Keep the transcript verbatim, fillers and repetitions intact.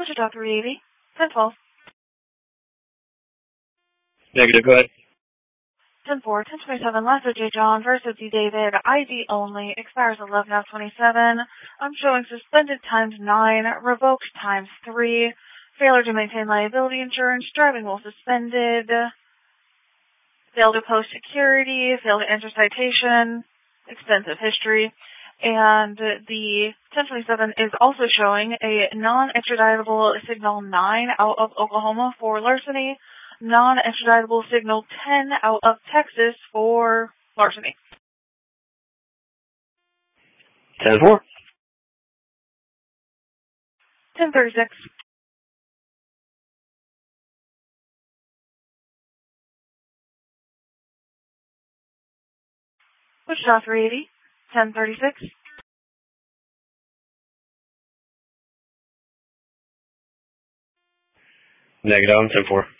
Wichita three eighty, ten twelve. Negative, go ahead. ten four, ten twenty-seven, Lasso J. John versus D. David, I D only, expires eleven of twenty-seven. I'm showing suspended times nine, revoked times three, failure to maintain liability insurance, driving while suspended, failed to post security, failed to enter citation, extensive history. And the ten twenty-seven is also showing a non-extraditable signal nine out of Oklahoma for larceny, non-extraditable signal ten out of Texas for larceny. ten four. ten thirty-six. Wichita three eighty, ten thirty-six. Negative, ten four.